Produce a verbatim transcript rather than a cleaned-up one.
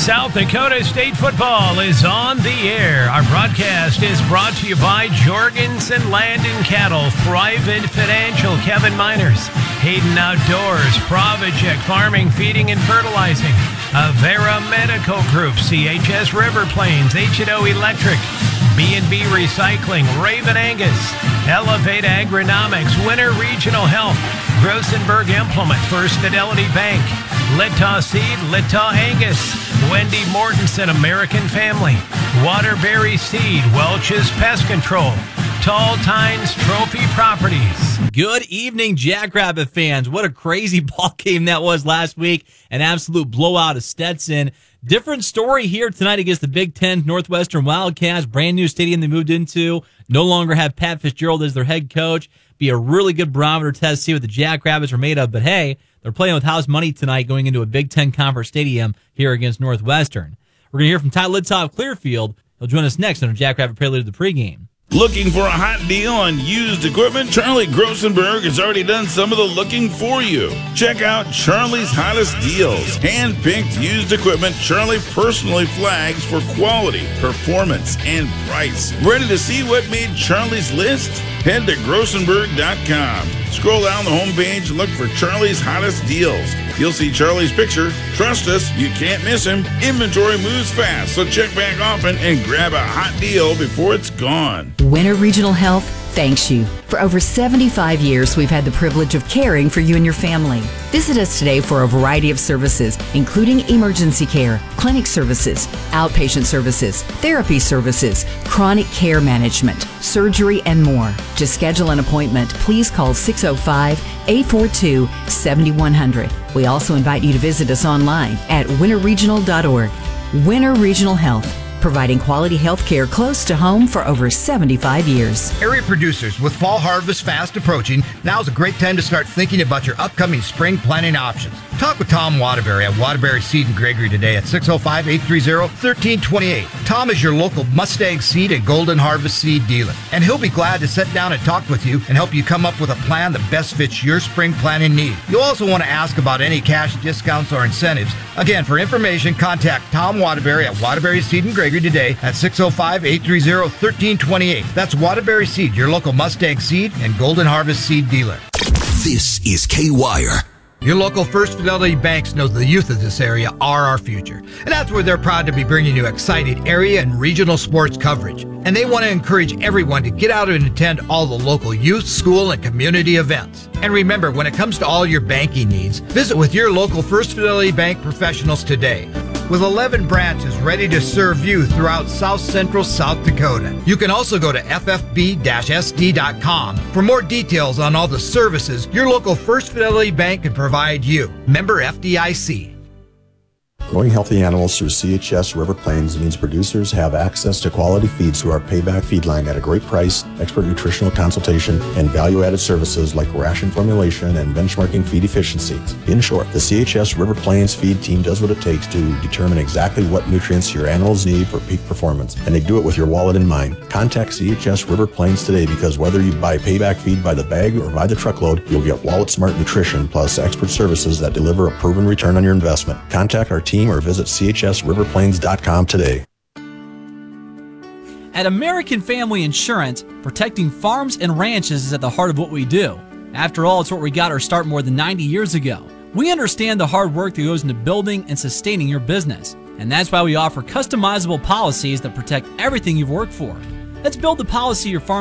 South Dakota State football is on the air. Our broadcast is brought to you by Jorgensen Land and Cattle, Thrivent Financial, Kevin Miners, Hayden Outdoors, Provicek Farming, Feeding and Fertilizing, Avera Medical Group, C H S River Plains, H and O Electric, B and B Recycling, Raven Angus, Elevate Agronomics, Winter Regional Health, Grossenberg Implement, First Fidelity Bank, Litaw Seed, Litaw Angus, Wendy Mortensen, American Family, Waterbury Seed, Welch's Pest Control, Tall Tines Trophy Properties. Good evening, Jackrabbit fans. What a crazy ball game that was last week. An absolute blowout of Stetson. Different story here tonight against the Big Ten Northwestern Wildcats. Brand new stadium they moved into. No longer have Pat Fitzgerald as their head coach. Be a really good barometer test to see what the Jackrabbits are made of. But hey, they're playing with house money tonight going into a Big Ten Conference stadium here against Northwestern. We're going to hear from Ty Litow of Clearfield. He'll join us next on our Jackrabbit Prelude to the pregame. Looking for a hot deal on used equipment? Charlie Grossenberg has already done some of the looking for you. Check out Charlie's Hottest Deals. Hand-picked used equipment Charlie personally flags for quality, performance, and price. Ready to see what made Charlie's list? Head to grossenberg dot com. Scroll down the homepage and look for Charlie's Hottest Deals. You'll see Charlie's picture. Trust us, you can't miss him. Inventory moves fast, so check back often and grab a hot deal before it's gone. Winter Regional Health thanks you. For over seventy-five years, we've had the privilege of caring for you and your family. Visit us today for a variety of services, including emergency care, clinic services, outpatient services, therapy services, chronic care management, surgery, and more. To schedule an appointment, please call six oh five, eight four two, seven one zero zero. We also invite you to visit us online at winter regional dot org. Winter Regional Health, providing quality health care close to home for over seventy-five years. Area producers, with fall harvest fast approaching, now's a great time to start thinking about your upcoming spring planting options. Talk with Tom Waterbury at Waterbury Seed in Gregory today at six oh five, eight three zero, one three two eight. Tom is your local Mustang Seed and Golden Harvest Seed dealer, and he'll be glad to sit down and talk with you and help you come up with a plan that best fits your spring planting need. You'll also want to ask about any cash discounts or incentives. Again, for information, contact Tom Waterbury at Waterbury Seed in Gregory today at six oh five, eight three zero, one three two eight. That's Waterbury Seed, your local Mustang Seed and Golden Harvest Seed dealer. This is K-Wire. Your local First Fidelity banks know the youth of this area are our future. And that's where they're proud to be bringing you exciting area and regional sports coverage. And they want to encourage everyone to get out and attend all the local youth, school, and community events. And remember, when it comes to all your banking needs, visit with your local First Fidelity Bank professionals today. With eleven branches ready to serve you throughout South Central South Dakota. You can also go to f f b dash s d dot com for more details on all the services your local First Fidelity Bank can provide you. Member F D I C. Growing healthy animals through C H S River Plains means producers have access to quality feeds through our Payback feed line at a great price, expert nutritional consultation, and value-added services like ration formulation and benchmarking feed efficiencies. In short, the C H S River Plains feed team does what it takes to determine exactly what nutrients your animals need for peak performance, and they do it with your wallet in mind. Contact C H S River Plains today, because whether you buy Payback feed by the bag or by the truckload, you'll get wallet-smart nutrition plus expert services that deliver a proven return on your investment. Contact our team or visit c h s river plains dot com today. At American Family Insurance, protecting farms and ranches is at the heart of what we do. After all, it's what we got our start more than ninety years ago. We understand the hard work that goes into building and sustaining your business, and that's why we offer customizable policies that protect everything you've worked for. Let's build the policy your farm